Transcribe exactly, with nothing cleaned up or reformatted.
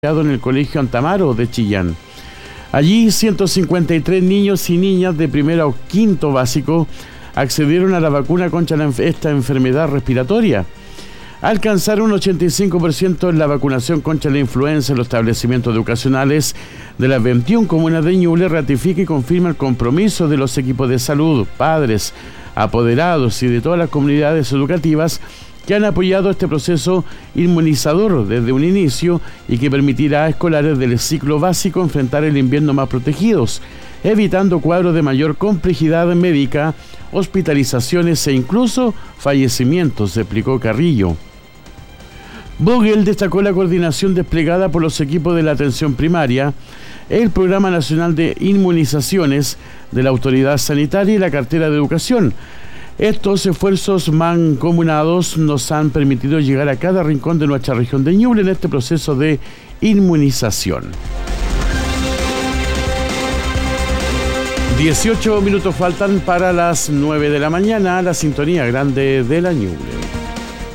en el Colegio Antamaro de Chillán. Allí ciento cincuenta y tres niños y niñas de primero o quinto básico accedieron a la vacuna contra la, esta enfermedad respiratoria. Alcanzaron un ochenta y cinco por ciento en la vacunación contra la influenza en los establecimientos educacionales de las veintiuna comunas de Ñuble, ratifica y confirma el compromiso de los equipos de salud, padres, apoderados y de todas las comunidades educativas que han apoyado este proceso inmunizador desde un inicio y que permitirá a escolares del ciclo básico enfrentar el invierno más protegidos, evitando cuadros de mayor complejidad médica, hospitalizaciones e incluso fallecimientos, explicó Carrillo. Vogel destacó la coordinación desplegada por los equipos de la atención primaria, el Programa Nacional de Inmunizaciones de la Autoridad Sanitaria y la Cartera de Educación. Estos esfuerzos mancomunados nos han permitido llegar a cada rincón de nuestra región de Ñuble en este proceso de inmunización. dieciocho minutos faltan para las nueve de la mañana, la sintonía grande de la Ñuble.